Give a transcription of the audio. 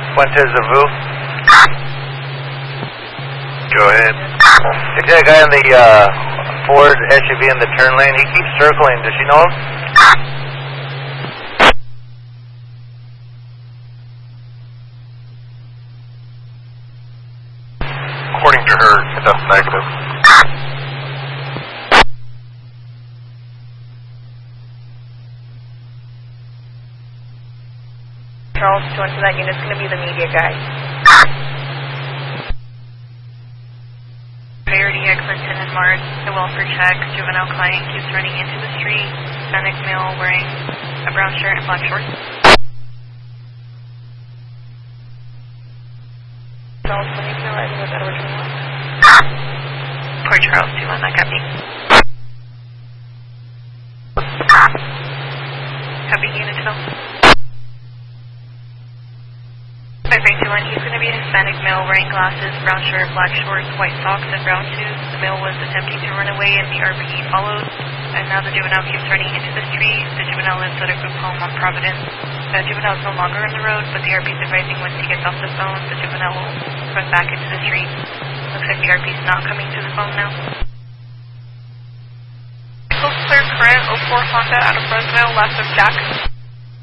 Fuentes of Vu. Go ahead. Is that guy in the Ford SUV in the turn lane? He keeps circling. Does she know him? According to her, that's negative. Charles, to enter that unit's going to be the media guy. Verity at Clinton and Mars, the welfare check. Juvenile client keeps running into the street. Hispanic male wearing a brown shirt and black shorts. Charles, when you can arrive with Edward 21. Port Charles 21, that copy. Copy unit 12. He's going to be a Hispanic male wearing glasses, brown shirt, black shorts, white socks, and brown shoes. The male was attempting to run away and the RP followed. And now the juvenile keeps running into the street. The juvenile lives at a group home on Providence. The juvenile is no longer on the road, but the RP is advising once he gets off the phone, the juvenile will run back into the street. Looks like the RP is not coming to the phone now. Clear current 04 Honda out of Fresno, last of Jack.